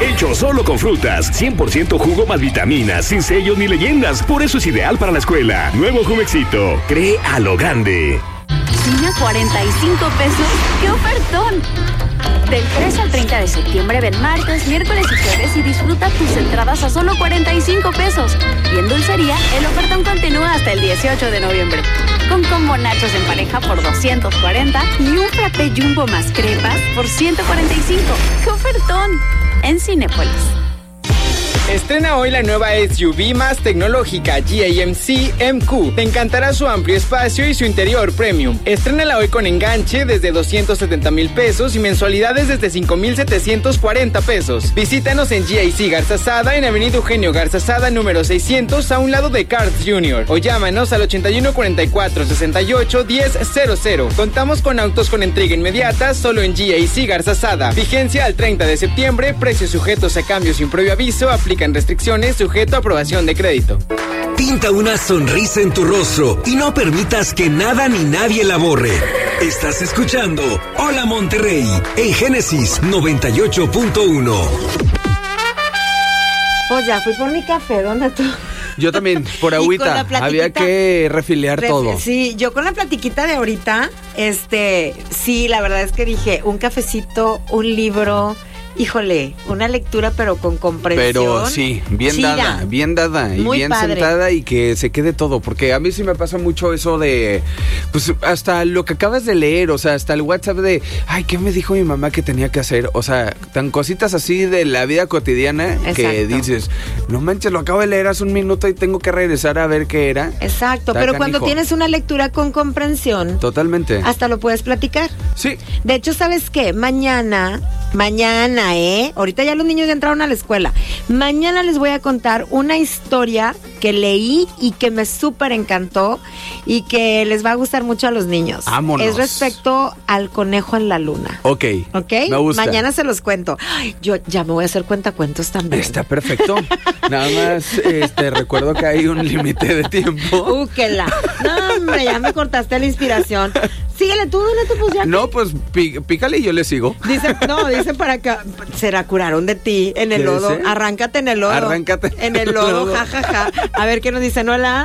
hecho solo con frutas, 100% jugo más vitaminas, sin sellos ni leyendas. Por eso es ideal para la escuela. Nuevo Jumexito, cree a lo grande. ¿Cine a 45 pesos? ¡Qué ofertón! Del 3 al 30 de septiembre ven martes, miércoles y jueves y disfruta tus entradas a solo 45 pesos. Y en Dulcería, el ofertón continúa hasta el 18 de noviembre. Con combo nachos en pareja por 240 y un frappé jumbo más crepas por 145. ¡Qué ofertón! En Cinépolis. Estrena hoy la nueva SUV más tecnológica GAMC MQ. Te encantará su amplio espacio y su interior premium. Estrénala hoy con enganche desde 270,000 pesos y mensualidades desde 5,740 pesos. Visítanos en GAC Garza Sada en Avenida Eugenio Garza Sada número 600 a un lado de Cards Jr. O llámanos al 81 44 68 1000. Contamos con autos con entrega inmediata solo en GAC Garza Sada. Vigencia al 30 de septiembre. Precios sujetos a cambios sin previo aviso. Aplican restricciones sujeto a aprobación de crédito. Pinta una sonrisa en tu rostro y no permitas que nada ni nadie la borre. Estás escuchando Hola Monterrey en Génesis 98.1. Pues ya fui por mi café, ¿dónde tú? Yo también, por agüita. Había que refiliar todo. Sí, yo con la platiquita de ahorita, sí, la verdad es que dije, un cafecito, un libro. Híjole, una lectura pero con comprensión. Pero sí, bien dada y muy bien padre. Sentada y que se quede todo, porque a mí sí me pasa mucho eso de, pues hasta lo que acabas de leer, o sea, hasta el WhatsApp de, ay, ¿qué me dijo mi mamá que tenía que hacer? O sea, tan cositas así de la vida cotidiana. Exacto. Que dices, no manches, lo acabo de leer hace un minuto y tengo que regresar a ver qué era. Exacto, pero cuando tienes una lectura con comprensión. Totalmente. Hasta lo puedes platicar. Sí. De hecho, ¿sabes qué? Mañana, ahorita ya los niños ya entraron a la escuela. Mañana les voy a contar una historia que leí y que me súper encantó y que les va a gustar mucho a los niños. Vámonos. Es respecto al conejo en la luna. Ok. Me gusta. Mañana se los cuento. Ay, yo ya me voy a hacer cuentacuentos también. Está perfecto. Nada más recuerdo que hay un límite de tiempo. No, hombre, ya me cortaste la inspiración. Síguele tú, pues ya. No, pues pícale y yo le sigo. Dice para acá, será curaron de ti en el lodo. Dice? Arráncate en el lodo. Arráncate en el lodo, jajaja. A ver qué nos dicen. Hola.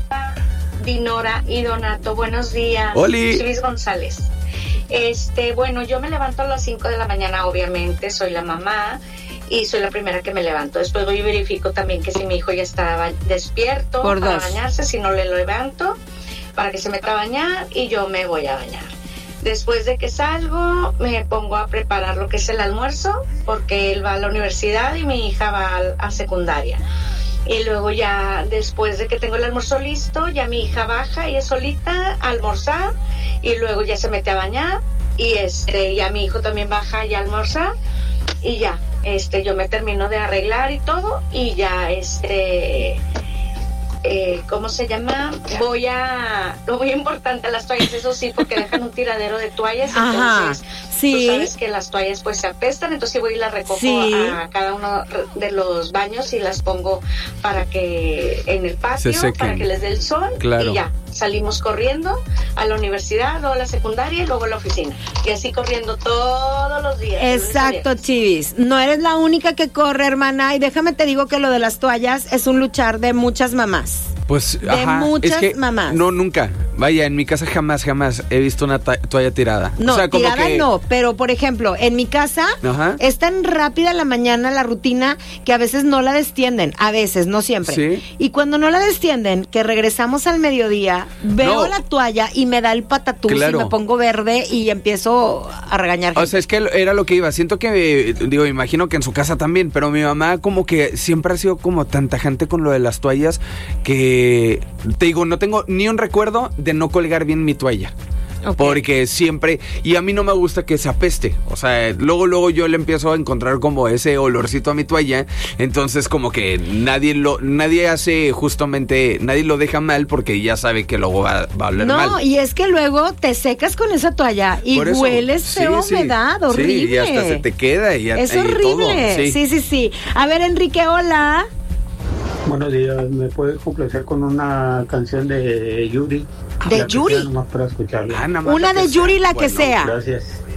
Dinora y Donato, buenos días. Oli. Luis González. Bueno, yo me levanto a las 5 de la mañana, obviamente, soy la mamá y soy la primera que me levanto. Después voy y verifico también que si mi hijo ya estaba despierto para bañarse, si no le levanto, para que se meta a bañar y yo me voy a bañar. Después de que salgo, me pongo a preparar lo que es el almuerzo, porque él va a la universidad y mi hija va a secundaria. Y luego ya, después de que tengo el almuerzo listo, ya mi hija baja y es solita a almorzar, y luego ya se mete a bañar, y ya mi hijo también baja y a almorzar, y ya, yo me termino de arreglar y todo, y ya, ¿cómo se llama? Lo muy importante, las toallas, eso sí, porque dejan un tiradero de toallas. Ajá, entonces sí. Tú sabes que las toallas pues se apestan, entonces voy y las recojo a cada uno de los baños y las pongo para que en el patio, para que les dé el sol. Claro. Y ya, salimos corriendo a la universidad, luego a la secundaria y luego a la oficina. Y así corriendo todos los días. Exacto, Chivis. No eres la única que corre, hermana. Y déjame te digo que lo de las toallas es un luchar de muchas mamás. Pues, de muchas mamás. No, nunca. Vaya, en mi casa jamás he visto una toalla tirada. No, o sea, como tirada que... no, pero por ejemplo, en mi casa es tan rápida la mañana la rutina que a veces no la destienden, a veces, no siempre. ¿Sí? Y cuando no la destienden, que regresamos al mediodía, veo la toalla y me da el patatús y me pongo verde y empiezo a regañar gente. O sea, es que era lo que iba. Siento que, imagino que en su casa también, pero mi mamá como que siempre ha sido como tan tajante con lo de las toallas que, te digo, no tengo ni un recuerdo de no colgar bien mi toalla. Okay. Porque siempre, y a mí no me gusta que se apeste, o sea, luego yo le empiezo a encontrar como ese olorcito a mi toalla, entonces como que nadie hace justamente, nadie lo deja mal porque ya sabe que luego va a oler mal. No, y es que luego te secas con esa toalla y hueles feo, humedad, horrible. Sí, y hasta se te queda y es todo. horrible. Sí. A ver, Enrique, hola. Buenos días, ¿me puedes complacer con una canción de Yuri? ¿De Yuri? Nomás para escucharla. Una de Yuri, la que sea. Gracias.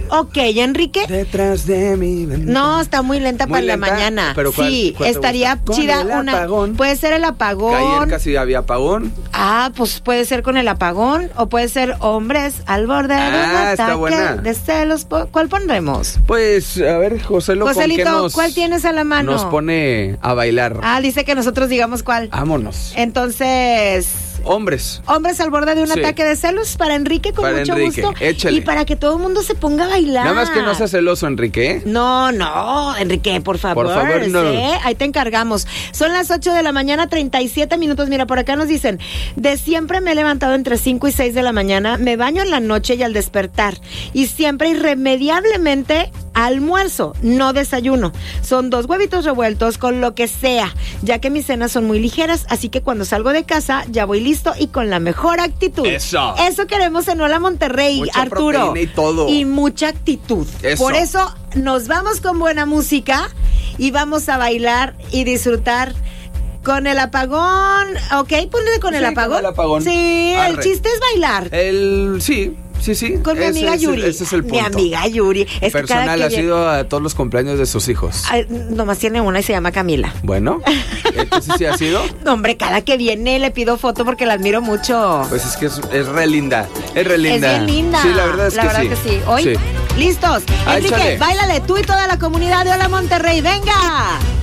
Ok, Enrique. Detrás de mí. No, está muy lenta para la mañana. Pero sí, estaría chida una. Apagón. Puede ser el apagón. Que ayer casi había apagón. Pues puede ser con el apagón o puede ser hombres al borde de un ataque de celos. ¿Cuál pondremos? Pues, a ver, Joselito, ¿cuál tienes a la mano? Nos pone a bailar. Dice que nosotros digamos cuál. Vámonos. Entonces... Hombres al borde de un ataque de celos para Enrique con mucho gusto. Échale. Y para que todo el mundo se ponga a bailar. Nada más que no seas celoso, Enrique. No, Enrique, por favor. Por favor, no. Ahí te encargamos. Son las 8 de la mañana, 37 minutos. Mira, por acá nos dicen, de siempre me he levantado entre 5 y 6 de la mañana, me baño en la noche y al despertar. Y siempre irremediablemente almuerzo, no desayuno. Son 2 huevitos revueltos con lo que sea, ya que mis cenas son muy ligeras, así que cuando salgo de casa ya voy listo y con la mejor actitud. Eso queremos en Hola Monterrey, mucha Arturo. Y todo. Y mucha actitud. Por eso nos vamos con buena música y vamos a bailar y disfrutar con el apagón. Ok, ponle con el apagón. Con el apagón. Sí, Arre. El chiste es bailar. Sí. Con mi amiga Yuri. Ese es el punto. Mi amiga Yuri. Es personal, ha sido a todos los cumpleaños de sus hijos. Nomás tiene una y se llama Camila. Bueno, entonces sí ha sido. No, hombre, cada que viene le pido foto porque la admiro mucho. Pues es que es re linda. Es re linda. Es bien linda. Sí, la verdad que sí. Hoy, listos. Enrique, échale. báilale tú y toda la comunidad de Hola Monterrey. ¡Venga!